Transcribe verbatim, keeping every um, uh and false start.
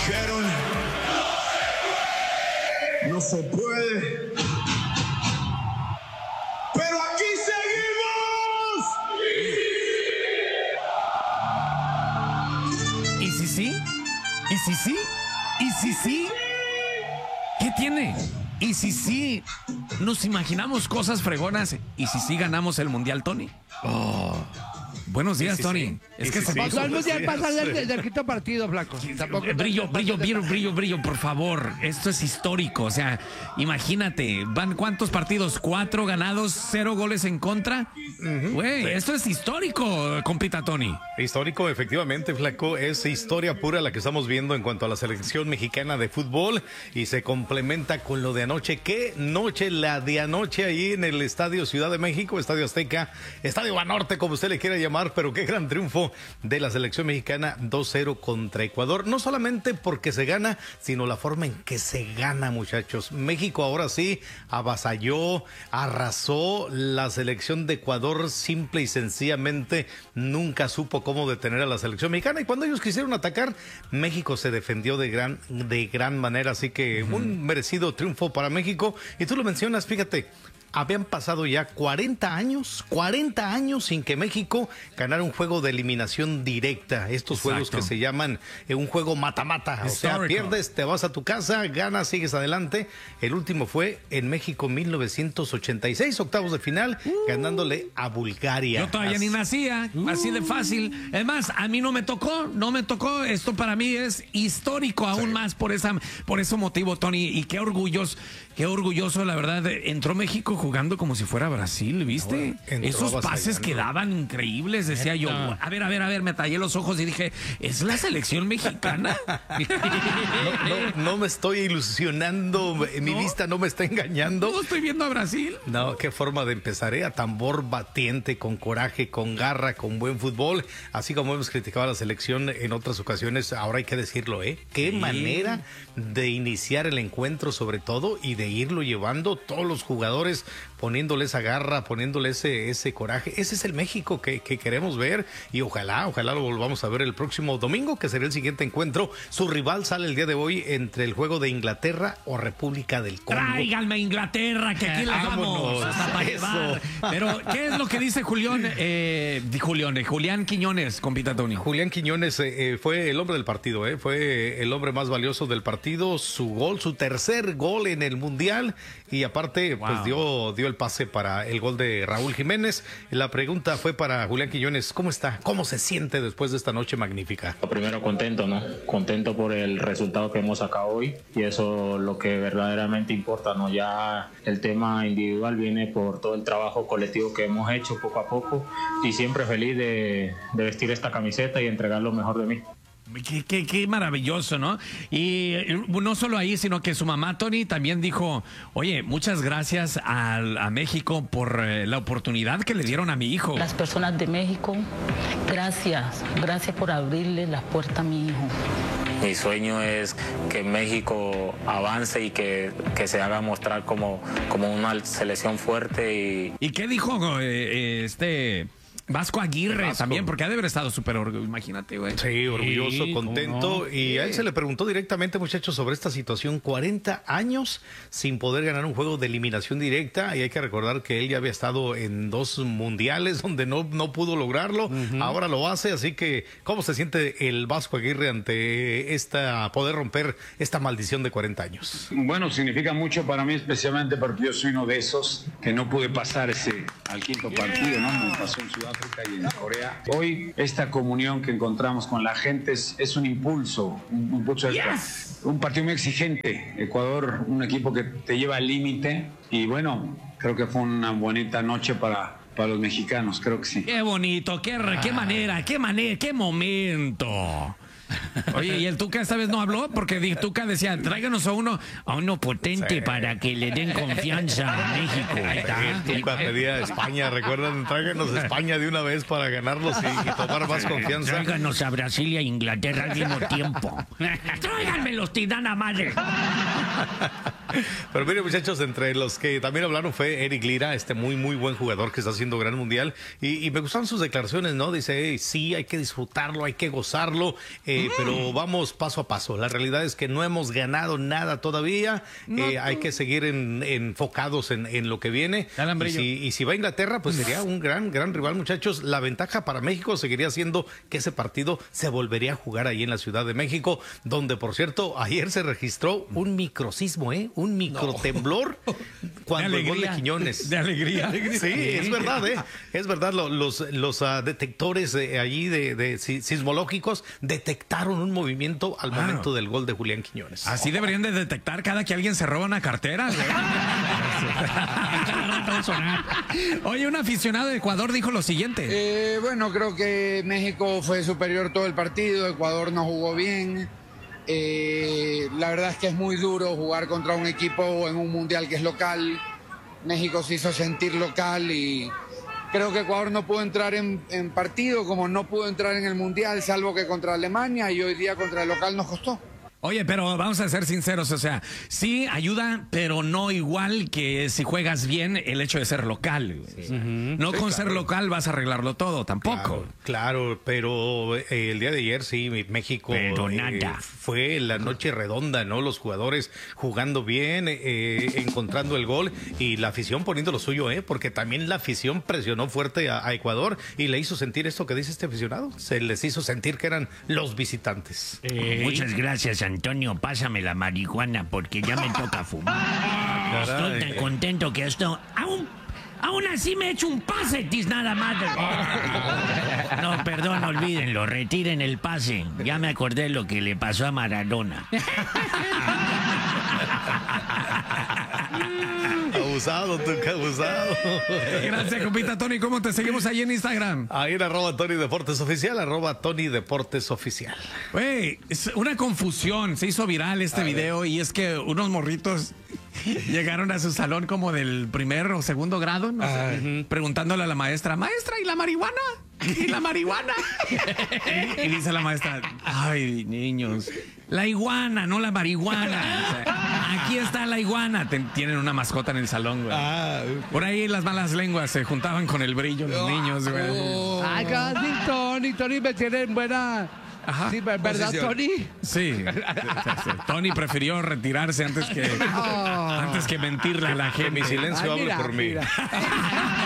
dijeron, no se puede. Pero aquí seguimos. ¿Y si sí? ¿Y si sí? ¿Y si sí? ¿Qué tiene? ¿Y si sí nos imaginamos cosas fregonas? ¿Y si sí ganamos el Mundial, Tony? Oh. Buenos días, sí, Tony. Sí. Es que sí, se sí, Pasó el sí, mundial, sí, pasa sí. del, del quinto partido, flaco. Tampoco Brillo, brillo, brillo, brillo, brillo, por favor. Esto es histórico. O sea, imagínate, ¿van cuántos partidos? ¿Cuatro ganados, cero goles en contra? Güey, uh-huh. sí. Esto es histórico, compita Tony. Histórico, efectivamente, flaco. Es historia pura la que estamos viendo en cuanto a la selección mexicana de fútbol y se complementa con lo de anoche. ¿Qué noche la de anoche ahí en el Estadio Ciudad de México, Estadio Azteca, Estadio Banorte, como usted le quiera llamar? Pero qué gran triunfo de la selección mexicana dos cero contra Ecuador. No solamente porque se gana, sino la forma en que se gana, muchachos. México ahora sí avasalló, arrasó. La selección de Ecuador simple y sencillamente nunca supo cómo detener a la selección mexicana. Y cuando ellos quisieron atacar, México se defendió de gran, de gran manera. Así que uh-huh. un merecido triunfo para México. Y tú lo mencionas, fíjate. Habían pasado ya cuarenta años, cuarenta años sin que México ganara un juego de eliminación directa. Estos Exacto. juegos que se llaman eh, un juego mata-mata. O sea, pierdes, te vas a tu casa, ganas, sigues adelante. El último fue en México mil novecientos ochenta y seis, octavos de final, uh, ganándole a Bulgaria. Yo todavía así. ni nacía, uh. así de fácil. Es más, a mí no me tocó, no me tocó. Esto para mí es histórico aún sí. más por esa, por ese motivo, Tony. Y qué orgulloso, qué orgulloso, la verdad. Entró México jugando como si fuera Brasil, ¿viste? Bueno, esos pases que daban increíbles, decía yo. A ver, a ver, a ver, me tallé los ojos y dije, ¿es la selección mexicana? no, no, no me estoy ilusionando, mi ¿No? vista no me está engañando. No estoy viendo a Brasil. No, qué forma de empezar, ¿eh? A tambor batiente, con coraje, con garra, con buen fútbol. Así como hemos criticado a la selección en otras ocasiones, ahora hay que decirlo, ¿eh? Qué sí. manera de iniciar el encuentro, sobre todo, y de irlo llevando todos los jugadores, poniéndole esa garra, poniéndole ese, ese coraje. Ese es el México que, que queremos ver y ojalá, ojalá lo volvamos a ver el próximo domingo, que será el siguiente encuentro. Su rival sale el día de hoy entre el juego de Inglaterra o República del Congo. Tráiganme a Inglaterra, que aquí la vamos hasta para llevar. Pero, ¿qué es lo que dice Julián? Eh, Julián, eh, Julián Quiñones, compita Tony. Julián Quiñones eh, fue el hombre del partido, eh, fue el hombre más valioso del partido. Su gol, su tercer gol en el Mundial y aparte, wow. pues dio, dio el pase para el gol de Raúl Jiménez. La pregunta fue para Julián Quiñones, ¿cómo está? ¿Cómo se siente después de esta noche magnífica? Primero contento, ¿no? Contento por el resultado que hemos sacado hoy y eso es lo que verdaderamente importa, ¿no? Ya el tema individual viene por todo el trabajo colectivo que hemos hecho poco a poco y siempre feliz de, de vestir esta camiseta y entregar lo mejor de mí. Qué, qué, qué maravilloso, ¿no? Y no solo ahí, sino que su mamá, Tony, también dijo, oye, muchas gracias a, a México por eh, la oportunidad que le dieron a mi hijo. Las personas de México, gracias, gracias por abrirle las puertas a mi hijo. Mi sueño es que México avance y que, que se haga mostrar como, como una selección fuerte. ¿Y, ¿Y qué dijo eh, este... Vasco Aguirre Vasco. También, porque ha de haber estado súper orgulloso, imagínate, güey. Sí, orgulloso, sí, contento. No. Y a él se le preguntó directamente, muchachos, sobre esta situación. cuarenta años sin poder ganar un juego de eliminación directa. Y hay que recordar que él ya había estado en dos mundiales donde no, no pudo lograrlo. Uh-huh. Ahora lo hace, así que, ¿cómo se siente el Vasco Aguirre ante esta, poder romper esta maldición de cuarenta años? Bueno, significa mucho para mí, especialmente porque yo soy uno de esos que no pude pasar ese al quinto yeah. partido, ¿no? Me pasó en Sudáfrica y en Corea. Hoy esta comunión que encontramos con la gente es, es un impulso, un impulso extra. Yes. Un partido muy exigente. Ecuador, un equipo que te lleva al límite y bueno, creo que fue una bonita noche para, para los mexicanos, creo que sí. Qué bonito, qué, qué manera, qué manera, qué momento. Oye, ¿y el Tuca esta vez no habló? Porque el Tuca decía, tráiganos a uno, a uno potente sí. para que le den confianza a México. Ahí está. El Tuca pedía a España, recuerdan, tráiganos a España de una vez para ganarlos y, y tomar más confianza. Tráiganos a Brasil y a Inglaterra al mismo tiempo. Tráiganmelos, tirana madre. Pero miren, muchachos, entre los que también hablaron fue Eric Lira, este muy, muy buen jugador que está haciendo gran mundial. Y, y me gustaron sus declaraciones, ¿no? Dice, hey, sí, hay que disfrutarlo, hay que gozarlo. Eh, eh, pero vamos paso a paso. La realidad es que no hemos ganado nada todavía. No, eh, hay que seguir en, enfocados en, en lo que viene. Y si, y si va a Inglaterra, pues sería un gran, gran rival, muchachos. La ventaja para México seguiría siendo que ese partido se volvería a jugar ahí en la Ciudad de México, donde, por cierto, ayer se registró un microsismo, ¿eh? Un microtemblor cuando el gol de Quiñones. De alegría. Sí, es verdad, ¿eh? Es verdad, lo, los, los uh, detectores de allí de, de sismológicos detectaron un movimiento al Claro. momento del gol de Julián Quiñones. Así deberían de detectar cada que alguien se roba una cartera. Oye, un aficionado de Ecuador dijo lo siguiente. Eh, bueno, creo que México fue superior todo el partido, Ecuador no jugó bien. Eh, la verdad es que es muy duro jugar contra un equipo en un mundial que es local. México se hizo sentir local y creo que Ecuador no pudo entrar en, en partido como no pudo entrar en el mundial, salvo que contra Alemania, y hoy día contra el local nos costó. Oye, pero vamos a ser sinceros, o sea, sí ayuda, pero no igual que si juegas bien el hecho de ser local. Sí. Uh-huh. No sí, con claro. ser local vas a arreglarlo todo, tampoco. Claro, claro, pero eh, el día de ayer sí, México pero eh, nada. fue la noche redonda, ¿no? Los jugadores jugando bien, eh, encontrando el gol y la afición poniendo lo suyo, ¿eh? Porque también la afición presionó fuerte a, a Ecuador y le hizo sentir esto que dice este aficionado. Se les hizo sentir que eran los visitantes. Eh, Muchas gracias, Antonio, pásame la marihuana porque ya me toca fumar. Estoy tan contento que esto... Aún, aún así me he hecho un pase, nada más. No, perdón, olvídenlo, retiren el pase. Ya me acordé lo que le pasó a Maradona. Abusado, tú, que abusado. Gracias, compita Tony. ¿Cómo te seguimos ahí en Instagram? Ahí en arroba Tony Deportes Oficial, arroba Tony Deportes Oficial. Güey, es una confusión. Se hizo viral este a video ver. Y es que unos morritos llegaron a su salón como del primer o segundo grado, no sé, uh-huh. preguntándole a la maestra, maestra, ¿y la marihuana? ¿Y la marihuana? y, y dice la maestra, ay, niños, la iguana, no la marihuana. O sea, aquí está la iguana. Ten, tienen una mascota en el salón, güey. Ah, por ahí las malas lenguas se juntaban con el brillo los oh, niños, güey. Oh. Ay, casi, Tony, Tony me tiene en buena... Ajá. Sí, ¿verdad, posición. Tony? Sí. Tony prefirió retirarse antes que, oh. antes que mentirle a la gente. Mi silencio Ay, habla por mí.